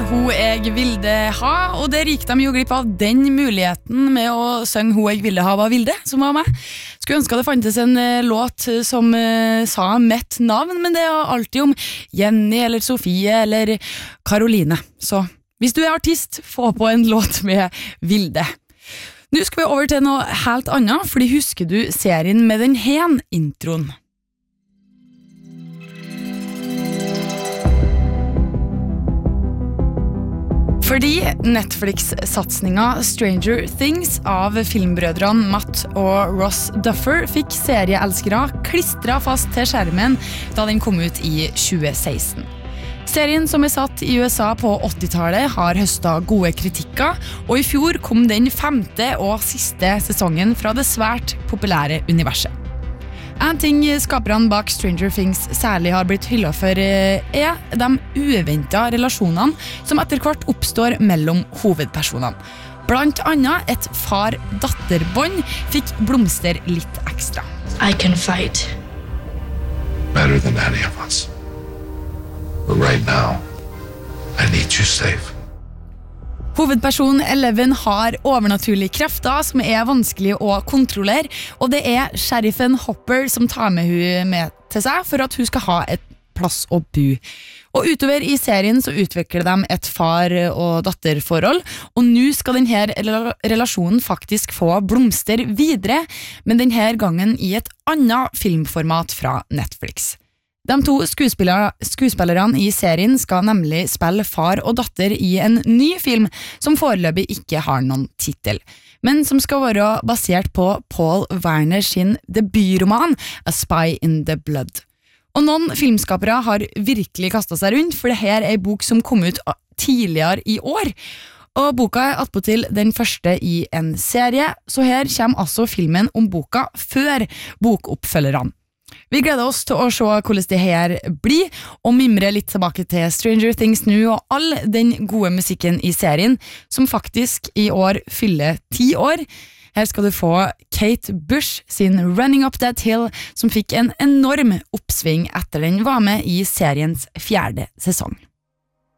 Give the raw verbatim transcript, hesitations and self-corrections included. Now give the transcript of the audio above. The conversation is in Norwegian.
Hun jeg ville ha, og det gikk de jo glipp av den muligheten med å synge Hun jeg ville ha var Vilde, som var meg. Skulle ønske det fantes en uh, låt som uh, sa mitt navn, men det er alltid om Jenny eller Sofie eller Caroline. Så hvis du er artist, få på en låt med Vilde. Nå skal vi over til noe helt annet, fordi husker du serien med den hen introen? Fordi Netflix-satsninga Stranger Things av filmbrødrene Matt og Ross Duffer fikk serieelskere klistret fast til skjermen da den kom ut i tjue seksten. Serien som er satt i U S A på åttitallet har høstet gode kritikker, og i fjor kom den femte og siste sesongen fra det svært populære universet. En ting skaperne bak Stranger Things særlig har blitt hyllet for er de uventet relasjonene som etter hvert oppstår mellom hovedpersonene. Blant annet et far-datter-bånd fikk blomster litt ekstra. I can fight. Better than any of us. But right now, I need you safe. Hovedperson Eleven har overnaturlige krefter som er vanskelig å kontrollere, og det er sheriffen Hopper som tar med hun med til seg for at hun skal ha et plass å bo. Og utover i serien så utvikler de et far- og datterforhold, og nå skal denne relasjonen faktisk få blomster videre, men denne gangen i et annet filmformat fra Netflix. De to skuespillere, skuespillerne i serien skal nemlig spille far og datter i en ny film som foreløpig ikke har noen titel, men som skal være basert på Paul Werner sin debutroman A Spy in the Blood. Og noen filmskapere har virkelig kastet seg rundt, for dette er en bok som kom ut tidligere i år. Og boka er attpåtil den første i en serie, så her kommer altså filmen om boka før bokoppfølgerne. Vi gleder oss til å se hvordan det her blir, og mimre litt tilbake til Stranger Things nå og all den gode musikken i serien, som faktisk i år fyller ti år. Her skal du få Kate Bush sin Running Up That Hill, som fikk en enorm oppsving etter den var med i seriens fjerde sesong.